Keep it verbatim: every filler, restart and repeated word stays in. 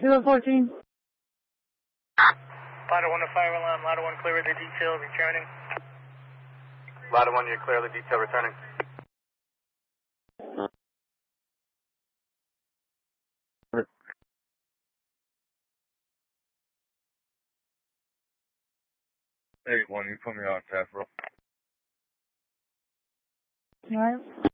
Kilo fourteen. Lotto one to fire alarm. Lotto one clear the detail, returning. Lotto one, you're clear the detail, returning. Eight one, you put me on tap, bro. Alright.